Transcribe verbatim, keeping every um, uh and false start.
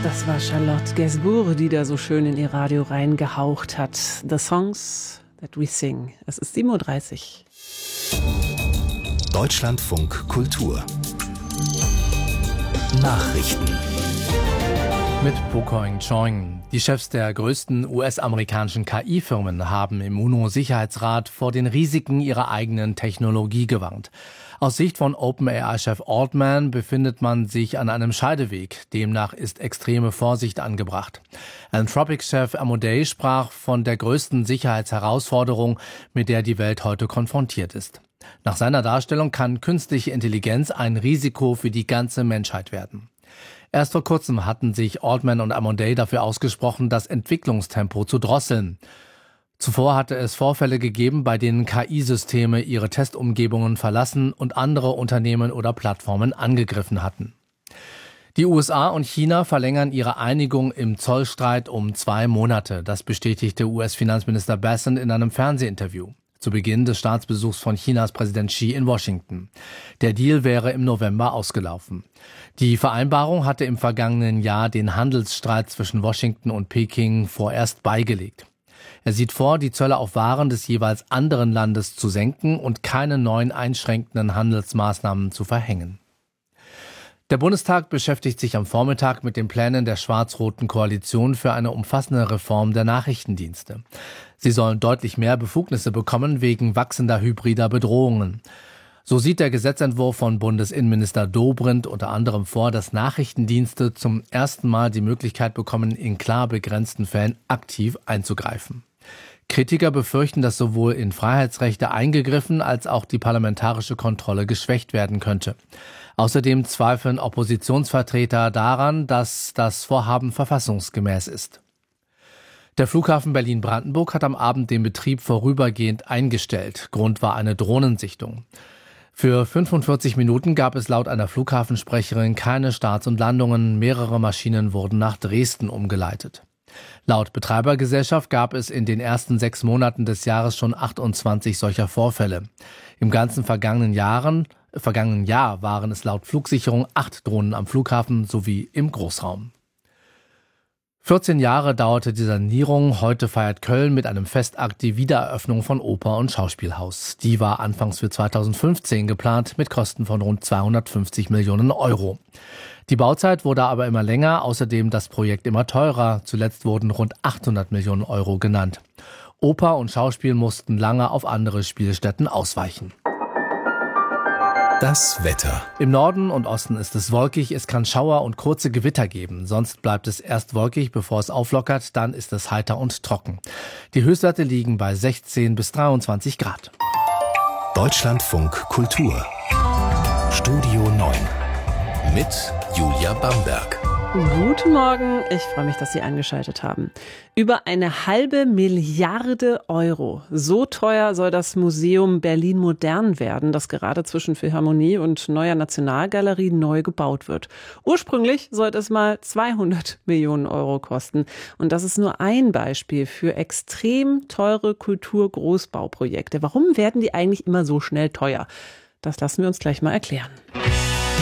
Das war Charlotte Gainsbourg, die da so schön in ihr Radio reingehaucht hat. The Songs that we sing. Es ist sieben Uhr dreißig. Deutschlandfunk Kultur Nachrichten mit Bokoing Choing. Die Chefs der größten U S-amerikanischen K I-Firmen haben im UNO-Sicherheitsrat vor den Risiken ihrer eigenen Technologie gewarnt. Aus Sicht von OpenAI-Chef Altman befindet man sich an einem Scheideweg. Demnach ist extreme Vorsicht angebracht. Anthropic-Chef Amodei sprach von der größten Sicherheitsherausforderung, mit der die Welt heute konfrontiert ist. Nach seiner Darstellung kann künstliche Intelligenz ein Risiko für die ganze Menschheit werden. Erst vor kurzem hatten sich Altman und Amodei dafür ausgesprochen, das Entwicklungstempo zu drosseln. Zuvor hatte es Vorfälle gegeben, bei denen K I-Systeme ihre Testumgebungen verlassen und andere Unternehmen oder Plattformen angegriffen hatten. Die U S A und China verlängern ihre Einigung im Zollstreit um zwei Monate. Das bestätigte U S-Finanzminister Bessent in einem Fernsehinterview zu Beginn des Staatsbesuchs von Chinas Präsident Xi in Washington. Der Deal wäre im November ausgelaufen. Die Vereinbarung hatte im vergangenen Jahr den Handelsstreit zwischen Washington und Peking vorerst beigelegt. Er sieht vor, die Zölle auf Waren des jeweils anderen Landes zu senken und keine neuen einschränkenden Handelsmaßnahmen zu verhängen. Der Bundestag beschäftigt sich am Vormittag mit den Plänen der schwarz-roten Koalition für eine umfassende Reform der Nachrichtendienste. Sie sollen deutlich mehr Befugnisse bekommen wegen wachsender hybrider Bedrohungen. So sieht der Gesetzentwurf von Bundesinnenminister Dobrindt unter anderem vor, dass Nachrichtendienste zum ersten Mal die Möglichkeit bekommen, in klar begrenzten Fällen aktiv einzugreifen. Kritiker befürchten, dass sowohl in Freiheitsrechte eingegriffen als auch die parlamentarische Kontrolle geschwächt werden könnte. Außerdem zweifeln Oppositionsvertreter daran, dass das Vorhaben verfassungsgemäß ist. Der Flughafen Berlin-Brandenburg hat am Abend den Betrieb vorübergehend eingestellt. Grund war eine Drohnensichtung. Für fünfundvierzig Minuten gab es laut einer Flughafensprecherin keine Starts und Landungen. Mehrere Maschinen wurden nach Dresden umgeleitet. Laut Betreibergesellschaft gab es in den ersten sechs Monaten des Jahres schon achtundzwanzig solcher Vorfälle. Im ganzen vergangenen Jahren, vergangenen Jahr waren es laut Flugsicherung acht Drohnen am Flughafen sowie im Großraum. vierzehn Jahre dauerte die Sanierung. Heute feiert Köln mit einem Festakt die Wiedereröffnung von Oper- und Schauspielhaus. Die war anfangs für zweitausendfünfzehn geplant mit Kosten von rund zweihundertfünfzig Millionen Euro. Die Bauzeit wurde aber immer länger, außerdem das Projekt immer teurer. Zuletzt wurden rund achthundert Millionen Euro genannt. Oper und Schauspiel mussten lange auf andere Spielstätten ausweichen. Das Wetter. Im Norden und Osten ist es wolkig, es kann Schauer und kurze Gewitter geben. Sonst bleibt es erst wolkig, bevor es auflockert, dann ist es heiter und trocken. Die Höchstwerte liegen bei sechzehn bis dreiundzwanzig Grad. Deutschlandfunk Kultur Studio neun mit Julia Bamberg. Guten Morgen, ich freue mich, dass Sie eingeschaltet haben. Über eine halbe Milliarde Euro. So teuer soll das Museum Berlin Modern werden, das gerade zwischen Philharmonie und Neuer Nationalgalerie neu gebaut wird. Ursprünglich sollte es mal zweihundert Millionen Euro kosten. Und das ist nur ein Beispiel für extrem teure Kulturgroßbauprojekte. Warum werden die eigentlich immer so schnell teuer? Das lassen wir uns gleich mal erklären.